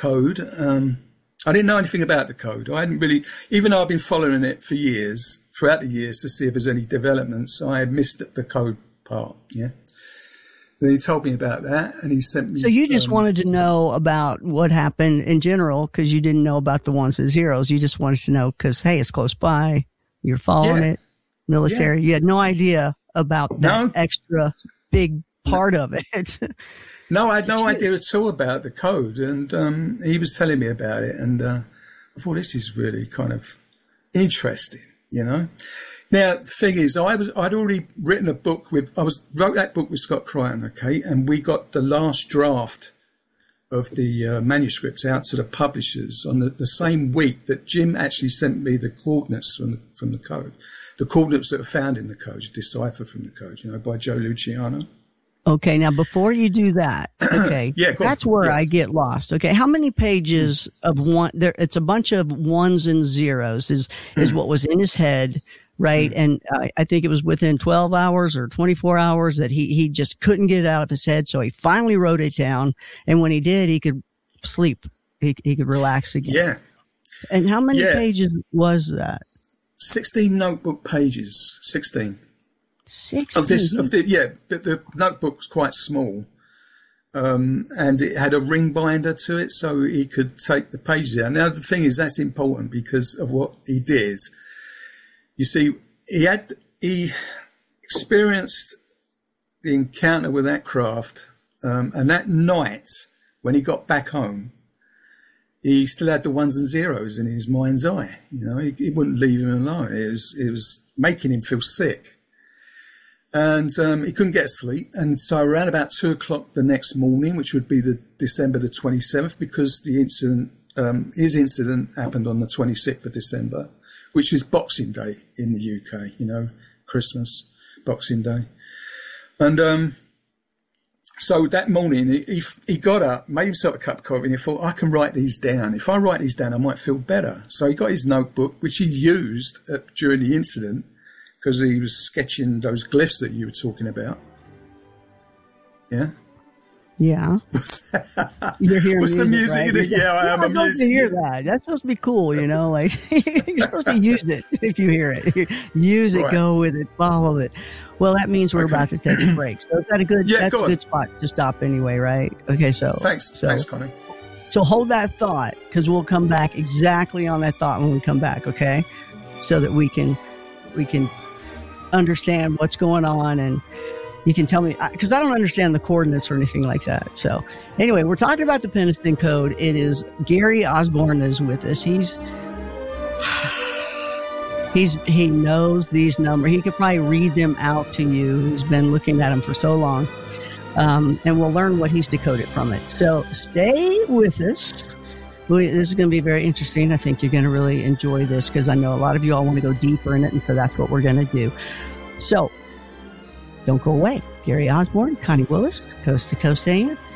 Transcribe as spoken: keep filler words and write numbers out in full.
code. Um, I didn't know anything about the code. I hadn't really, even though I've been following it for years, throughout the years to see if there's any developments, I had missed the code part, yeah. Then he told me about that, and he sent me... So you just um, wanted to know about what happened in general, because you didn't know about the ones and zeros. You just wanted to know because, hey, it's close by. You're following yeah. it. Military. Yeah. You had no idea about that no. extra big part no. of it. No, I had no idea at all about the code. And um, he was telling me about it. And uh, I thought, this is really kind of interesting, you know. Now, the thing is, I was, I'd already written a book with, I was, wrote that book with Scott Crichton, okay, and we got the last draft of the uh, manuscripts out to the publishers on the, the same week that Jim actually sent me the coordinates from the, from the code, the coordinates that are found in the code, deciphered from the code, you know, by Joe Luciano. Okay, now before you do that, okay, yeah, that's where yeah. I get lost. Okay, how many pages of one? There, it's a bunch of ones and zeros. Is mm. is what was in his head, right? Mm. And uh, I think it was within twelve hours or twenty-four hours that he he just couldn't get it out of his head. So he finally wrote it down, and when he did, he could sleep. He he could relax again. Yeah. And how many yeah. pages was that? Sixteen notebook pages. Sixteen. Sixteen. Of this, of the, yeah, the, the notebook was quite small, um, and it had a ring binder to it, so he could take the pages out. Now, the thing is, that's important because of what he did. You see, he had he experienced the encounter with that craft, um, and that night when he got back home, he still had the ones and zeros in his mind's eye. You know, he, he wouldn't leave him alone. It was it was making him feel sick. And um, he couldn't get sleep. And so around about two o'clock the next morning, which would be the December the twenty-seventh, because the incident, um, his incident happened on the twenty-sixth of December, which is Boxing Day in the U K, you know, Christmas, Boxing Day. And um, so that morning he, he, he got up, made himself a cup of coffee, and he thought, I can write these down. If I write these down, I might feel better. So he got his notebook, which he used at, during the incident, because he was sketching those glyphs that you were talking about. Yeah? Yeah. You're hearing What's music, the music? right? In it? Yeah, I am. I'm supposed to hear that. That's supposed to be cool, you know? Like, you're supposed to use it if you hear it. Use it, right. Go with it, follow it. Well, that means we're okay. about to take a break. So is that a good, yeah, that's go a good spot to stop anyway, right? Okay, so. Thanks, so, thanks, Connie. So hold that thought, because we'll come back exactly on that thought when we come back, okay? So that we can, we can, understand what's going on, and you can tell me, because I don't understand the coordinates or anything like that. So anyway, we're talking about the Penniston Code. It is Gary Osborne is with us. He's he's he knows these numbers. He could probably read them out to you. He's been looking at them for so long, um, and we'll learn what he's decoded from it. So stay with us. We, this is going to be very interesting. I think you're going to really enjoy this, because I know a lot of you all want to go deeper in it, and so that's what we're going to do. So don't go away. Gary Osborne, Connie Willis, Coast to Coast A M.